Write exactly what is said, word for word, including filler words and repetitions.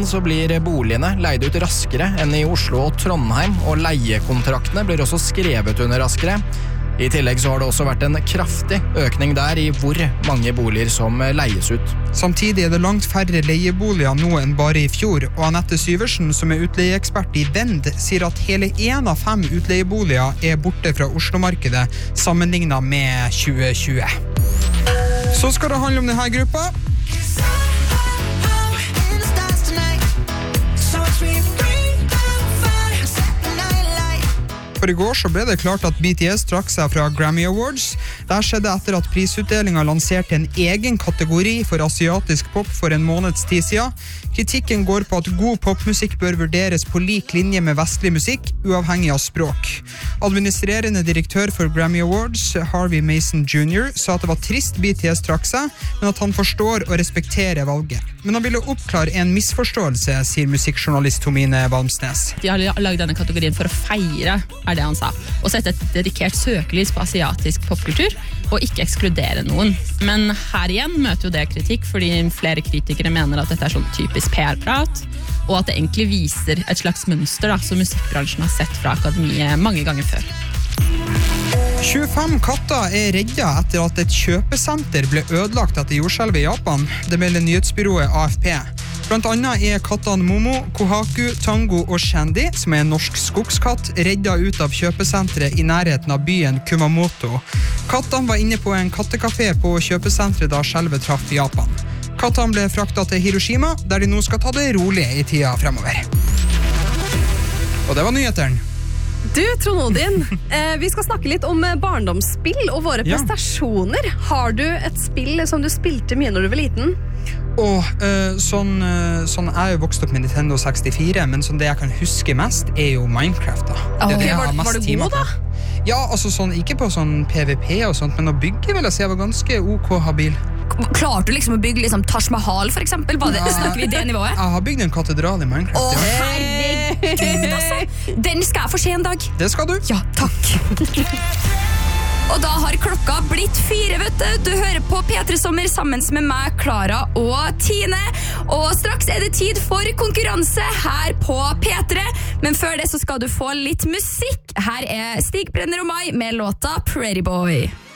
så blir boligene leid ut raskere enn i Oslo og Trondheim, og leiekontraktene blir også skrevet under raskere. I tillegg så har det også vært en kraftig økning der i hvor mange boliger som leies ut. Samtidig er det langt færre leieboliger nå enn bare i fjor, og Anette Syversen, som er utleieekspert i Vend, sier at hele en av fem utleieboliger er borte fra Oslo-markedet, sammenlignet med tjue tjue. Så skal det handle om denne gruppa. For i går så ble det klart at B T S trakk seg fra Grammy Awards. Dette skjedde etter at prisutdelingen lanserte en egen kategori for asiatisk pop for en måneds tid siden. Kritikken går på at god popmusikk bør vurderes på lik linje med vestlig musikk, uavhengig av språk. Administrerende direktør for Grammy Awards, Harvey Mason junior, sa at det var trist B T S trakk seg, men at han forstår og respekterer valget. Men han ville oppklare en misforståelse, sier musikkjournalist Tomine Valmsnes. De har laget denne kategorien for å feire, er det han sa, og sette et dedikert søkelys på asiatisk popkultur, og ikke ekskludere noen. Men her igjen møter jo det kritikk, fordi flere kritikere mener at dette er sånn typisk P R-prat, og at det egentlig viser et slags mønster da, som musikkbransjen har sett fra akademiet mange ganger før. tjuefem katter er redda etter at et kjøpesenter ble ødelagt etter jordskjelvet i Japan. Det melder nyhetsbyrået A F P. Blant annet er kattene Momo, Kohaku, Tango og Shandy, som er en norsk skogskatt, redda ut av kjøpesenteret i nærheten av byen Kumamoto. Kattene var inne på en kattekafé på kjøpesenteret da skjelvet traff Japan. Kattene ble fraktet til Hiroshima, der de nå skal ta det rolig i tida fremover. Og det var nyheteren. Du, Trond Odin, eh, vi skal snakke litt om barndomsspill og våre Ja. prestasjoner. Har du et spill som du spilte mye når du var liten? Og uh, sånn, uh, sånn jeg er jo vokst opp med Nintendo sekstifire, men sånn det jeg kan huske mest er jo Minecraft da. Det er Ok, det jeg var- har mest var du god timer da? på. Ja, altså sånn, ikke på sånn P V P og sånt, men å bygge vil jeg si jeg var ganske ok habil. Klarte du liksom å bygge liksom Taj Mahal, for eksempel? Var det, Ja. snakker vi det nivået? Jeg har bygd en katedral i Minecraft, Å, ja. herregud, altså! Den skal jeg få se en dag. Det skal du. Ja, takk. Og da har klokka blitt fire, vet du. Du hører på P tre Sommer sammen med meg, Klara og Tine. Og straks er det tid for konkurranse her på P tre. Men før det så skal du få litt musikk. Her er Stig Brenner og meg med låta Pretty Boy.